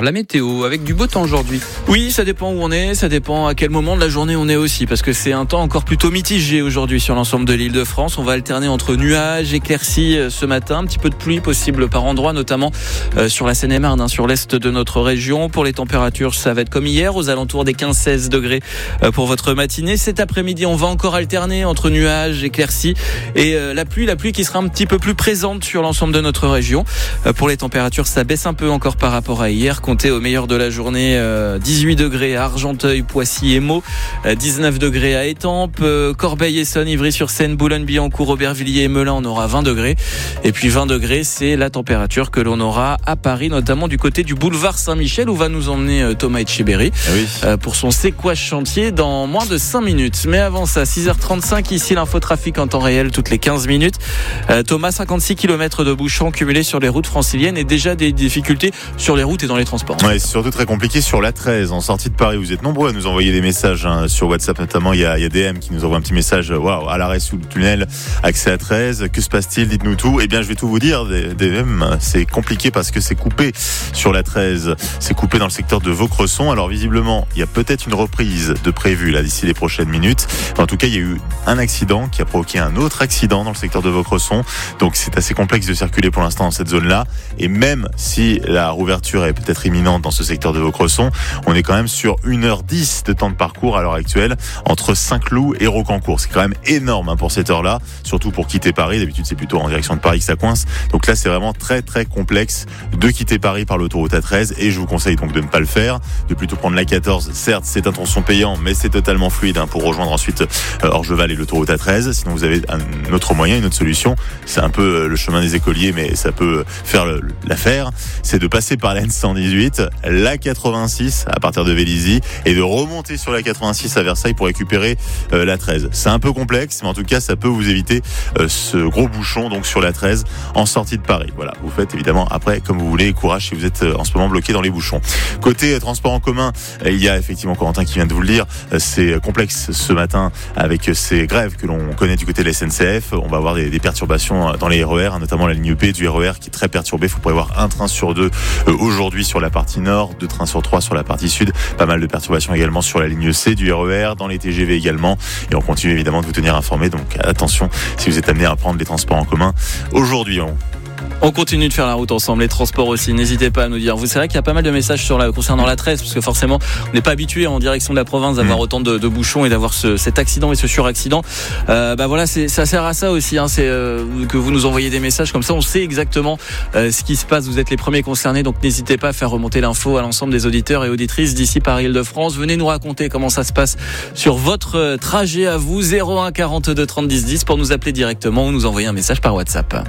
la météo avec du beau temps aujourd'hui. Oui, ça dépend où on est, ça dépend à quel moment de la journée on est aussi, parce que c'est un temps encore plutôt mitigé aujourd'hui sur l'ensemble de l'Île-de-France. On va alterner entre nuages, éclaircies ce matin, un petit peu de pluie possible par endroits, notamment sur la Seine-et-Marne, sur l'est de notre région. Pour les températures, ça va être comme hier, aux alentours des 15-16 degrés pour votre matinée. Cet après-midi, on va encore alterner entre nuages, éclaircies et la pluie qui sera un petit peu plus présente sur l'ensemble de notre région. Pour les températures, ça baisse un peu encore par rapport à hier. Comptez au meilleur de la journée 18 degrés à Argenteuil, Poissy et Meaux, 19 degrés à Étampes, Corbeil-Essonnes, Ivry-sur-Seine, Boulogne-Billancourt, Aubervilliers et Melun, on aura 20 degrés. Et puis 20 degrés, c'est la température que l'on aura à Paris, notamment du côté du boulevard Saint-Michel, où va nous emmener Thomas Etcheberry pour son C'est quoi ce chantier dans moins de 5 minutes. Mais avant ça, 6h35, ici l'infotrafic en temps réel toutes les 15 minutes. Thomas, 56 km de bouchons cumulés sur les routes franciliennes et déjà des difficultés sur les routes et dans les transports. Ouais, c'est surtout très compliqué sur l'A13 en sortie de Paris. Vous êtes nombreux à nous envoyer des messages sur WhatsApp, notamment il y a DM qui nous envoie un petit message. Waouh, à l'arrêt sous le tunnel, accès à 13. Que se passe-t-il? Dites-nous tout. Eh bien, je vais tout vous dire. DM, c'est compliqué parce que c'est coupé sur l'A13. C'est coupé dans le secteur de Vaucresson. Alors visiblement, il y a peut-être une reprise de prévue là d'ici les prochaines minutes. En tout cas, il y a eu un accident qui a provoqué un autre accident dans le secteur de Vaucresson. Donc c'est assez complexe de circuler pour l'instant dans cette zone-là. Et même si la rouverture est peut-être imminente dans ce secteur de Vaucresson, on est quand même sur 1h10 de temps de parcours à l'heure actuelle entre Saint-Cloud et Rocancourt. C'est quand même énorme pour cette heure-là, surtout pour quitter Paris. D'habitude, c'est plutôt en direction de Paris que ça coince. Donc là, c'est vraiment très très complexe de quitter Paris par l'autoroute A13 et je vous conseille donc de ne pas le faire, de plutôt prendre la 14. Certes, c'est un tronçon payant, mais c'est totalement fluide pour rejoindre ensuite Orgeval et l'autoroute A13. Sinon, vous avez un autre moyen, une autre solution. C'est un peu le chemin des écoliers, mais ça peut faire l'affaire. C'est de passer par la N118, la 86 à partir de Vélizy et de remonter sur la 86 à Versailles pour récupérer la 13. C'est un peu complexe, mais en tout cas, ça peut vous éviter ce gros bouchon donc sur la 13 en sortie de Paris. Voilà, vous faites évidemment après comme vous voulez. Courage si vous êtes en ce moment bloqué dans les bouchons. Côté transport en commun, il y a effectivement Corentin qui vient de vous le dire. C'est complexe ce matin avec ces grèves que l'on connaît du côté de la SNCF. On va avoir des perturbations dans les RER, notamment la ligne B du RER qui est très perturbée. Il faut prévoir un train sur 2 aujourd'hui sur la partie nord, 2 trains sur 3 sur la partie sud. Pas mal de perturbations également sur la ligne C du RER, dans les TGV également. Et on continue évidemment de vous tenir informés. Donc attention si vous êtes amené à prendre les transports en commun aujourd'hui. On continue de faire la route ensemble, les transports aussi, n'hésitez pas à nous dire. Vous savez qu'il y a pas mal de messages concernant la 13, parce que forcément, on n'est pas habitué en direction de la province d'avoir autant de bouchons et d'avoir cet accident et ce suraccident. Voilà, ça sert à ça aussi, c'est que vous nous envoyez des messages comme ça, on sait exactement ce qui se passe. Vous êtes les premiers concernés, donc n'hésitez pas à faire remonter l'info à l'ensemble des auditeurs et auditrices d'ici Paris Île-de-France. Venez nous raconter comment ça se passe sur votre trajet à vous, 01 42 30 10 10 pour nous appeler directement ou nous envoyer un message par WhatsApp.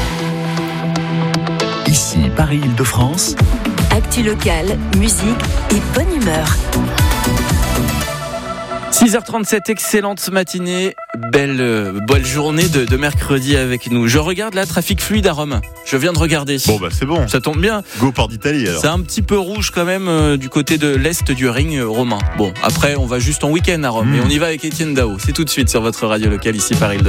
Ici, Paris-Île-de-France. Actu locale, musique et bonne humeur. 6h37, excellente matinée, belle journée de mercredi avec nous. Je regarde là, trafic fluide à Rome. Je viens de regarder. Bon c'est bon. Ça tombe bien. Go Port d'Italie alors. C'est un petit peu rouge quand même du côté de l'est du ring romain. Bon, après on va juste en week-end à Rome et on y va avec Étienne Dao. C'est tout de suite sur votre radio locale ici Paris-Île-de-France.